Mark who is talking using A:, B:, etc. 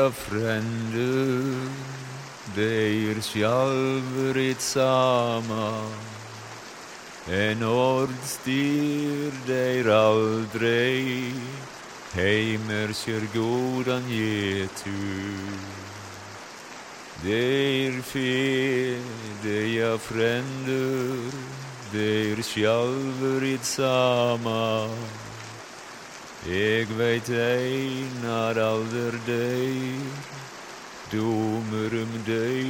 A: fränder, deir sjálfur sama. En ordstyr deir aldrei, heimer sér gódan getu. Deir deia fränder, deir sjálfur sama. Eg veit einar alder deir, domer deir.